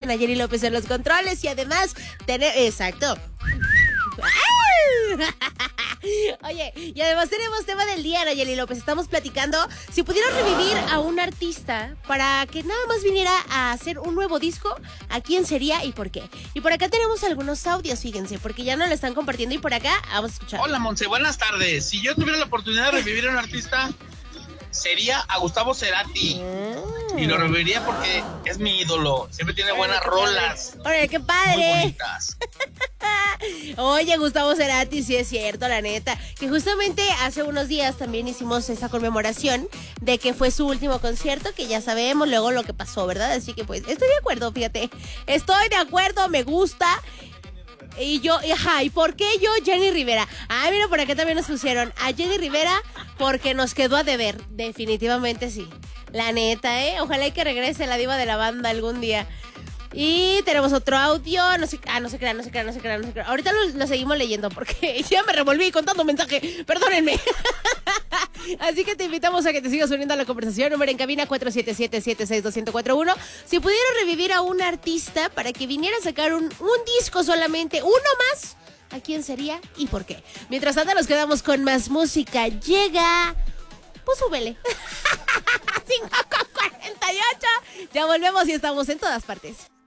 Nayeli López en los controles y además exacto. Oye, y además tenemos tema del día, Nayeli López. Estamos platicando si pudieran revivir a un artista para que nada más viniera a hacer un nuevo disco, ¿a quién sería y por qué? Y por acá tenemos algunos audios, fíjense, porque ya nos lo están compartiendo y por acá vamos a escuchar. Hola, Monse, buenas tardes. Si yo tuviera la oportunidad de revivir a un artista, sería a Gustavo Cerati. Y lo reviviría porque es mi ídolo. Siempre tiene buenas rolas. ¡Órale, qué padre! Muy bonitas. Oye, Gustavo Cerati, sí es cierto, la neta. Que justamente hace unos días también hicimos esa conmemoración de que fue su último concierto, que ya sabemos luego lo que pasó, ¿verdad? Así que pues estoy de acuerdo, fíjate. Estoy de acuerdo, me gusta. Y yo, ¿y por qué yo, Jenny Rivera? Mira, por acá también nos pusieron a Jenny Rivera porque nos quedó a deber. Definitivamente sí. La neta, ojalá y que regrese la diva de la banda algún día. Y tenemos otro audio, no se crean. Ahorita lo seguimos leyendo porque ya me revolví con tanto mensaje, perdónenme. Así que te invitamos a que te sigas uniendo a la conversación. Número en cabina 477-762-1041. Si pudieras revivir a un artista para que viniera a sacar un disco solamente, uno más, ¿a quién sería y por qué? Mientras tanto nos quedamos con más música. Llega... Pues súbele. 5:48. Ya volvemos y estamos en todas partes.